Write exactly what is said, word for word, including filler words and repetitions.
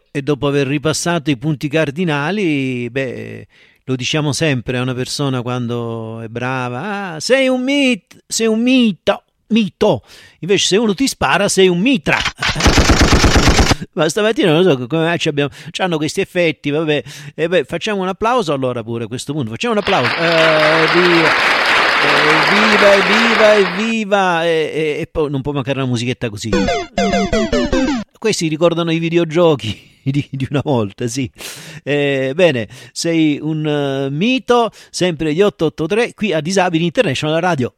E dopo aver ripassato i punti cardinali, beh, lo diciamo sempre a una persona quando è brava: ah, sei un mit, sei un mito, mito. Invece se uno ti spara sei un mitra. Ma stamattina non so come mai abbiamo, hanno questi effetti, vabbè. E beh, facciamo un applauso allora pure a questo punto. Facciamo un applauso. Eh, via. Evviva, evviva, evviva! E, e, e poi non può mancare una musichetta così. Questi ricordano i videogiochi di, di una volta, sì. Eh, bene, sei un uh, mito, sempre di otto otto tre qui a Disabili International Radio.